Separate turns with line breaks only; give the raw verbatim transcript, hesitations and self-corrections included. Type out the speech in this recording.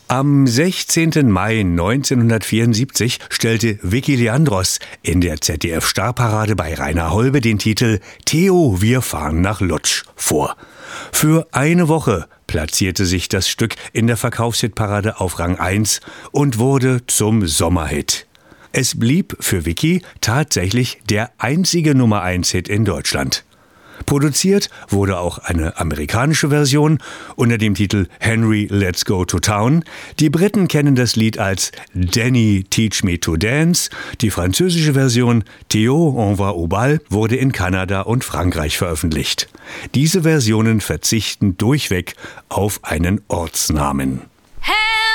Am sechzehnten Mai neunzehnhundertvierundsiebzig stellte Vicky Leandros in der Z D F-Starparade bei Rainer Holbe den Titel »Theo, wir fahren nach Lutsch« vor. Für eine Woche platzierte sich das Stück in der Verkaufshitparade auf Rang eins und wurde zum Sommerhit. Es blieb für Vicky tatsächlich der einzige Nummer eins Hit in Deutschland. Produziert wurde auch eine amerikanische Version unter dem Titel Henry, Let's Go to Town. Die Briten kennen das Lied als Danny, Teach Me to Dance. Die französische Version Theo, on va au bal wurde in Kanada und Frankreich veröffentlicht. Diese Versionen verzichten durchweg auf einen Ortsnamen.